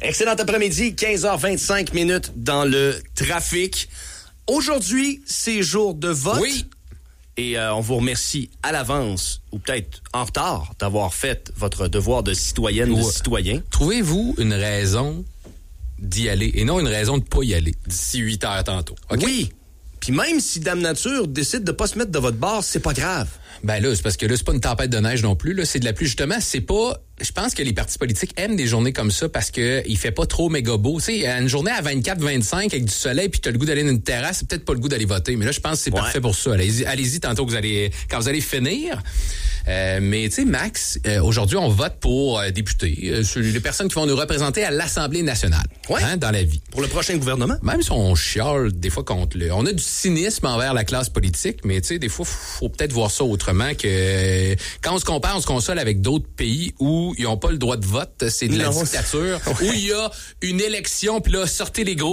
Excellent après-midi, 15h25 minutes dans le trafic. Aujourd'hui, c'est jour de vote. Oui. Et on vous remercie à l'avance, ou peut-être en retard, d'avoir fait votre devoir de citoyenne ou de citoyen. Trouvez-vous une raison d'y aller et non une raison de pas y aller d'ici 8 heures tantôt? Okay? Oui. Puis même si Dame Nature décide de pas se mettre de votre bord, c'est pas grave. Ben là, c'est parce que là, c'est pas une tempête de neige non plus. Là, c'est de la pluie. Justement, c'est pas... Je pense que les partis politiques aiment des journées comme ça parce que il fait pas trop méga beau. Tu sais, une journée à 24-25 avec du soleil puis t'as le goût d'aller dans une terrasse, c'est peut-être pas le goût d'aller voter. Mais là, je pense que c'est parfait pour ça. Allez-y tantôt quand vous allez finir. Mais tu sais, Max, aujourd'hui, on vote pour députés, les personnes qui vont nous représenter à l'Assemblée nationale, dans la vie. Pour le prochain gouvernement. Même si on chiale des fois contre on a du cynisme envers la classe politique, mais tu sais, des fois, faut peut-être voir ça autrement que quand on se compare, on se console avec d'autres pays où ils n'ont pas le droit de vote, c'est de la dictature, où il y a une élection, puis là, sortez les gros